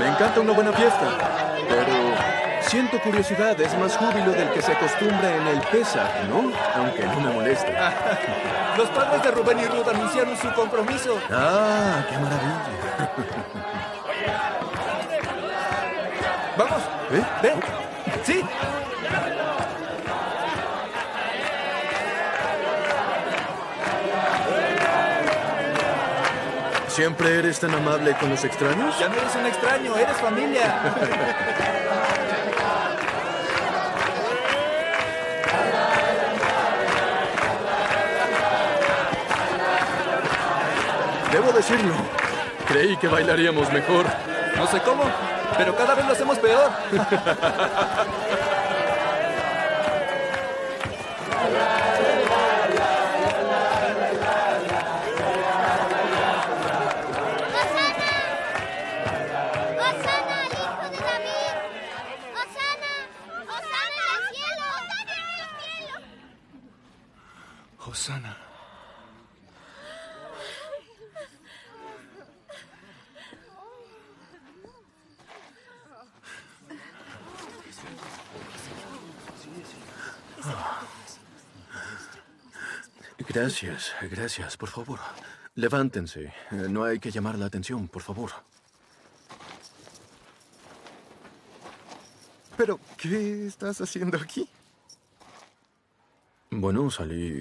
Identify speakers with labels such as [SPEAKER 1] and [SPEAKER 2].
[SPEAKER 1] Me encanta una buena fiesta, pero siento curiosidad. Es más júbilo del que se acostumbra en el Pesaj, ¿no? Aunque no me molesta.
[SPEAKER 2] Los padres de Rubén y Ruth anunciaron su compromiso.
[SPEAKER 1] ¡Ah, qué maravilla!
[SPEAKER 2] Vamos,
[SPEAKER 1] ¿Eh?
[SPEAKER 2] ven. Sí.
[SPEAKER 1] ¿Siempre eres tan amable con los extraños?
[SPEAKER 2] Ya no eres un extraño, eres familia.
[SPEAKER 1] Debo decirlo. Creí que bailaríamos mejor.
[SPEAKER 2] No sé cómo, pero cada vez lo hacemos peor.
[SPEAKER 3] ¡Hosana al hijo de David! ¡Hosana! ¡Hosana al cielo! ¡Hosana al cielo!
[SPEAKER 1] Hosana. Gracias, gracias, por favor. Levántense. No hay que llamar la atención, por favor.
[SPEAKER 4] ¿Pero qué estás haciendo aquí?
[SPEAKER 1] Bueno, salí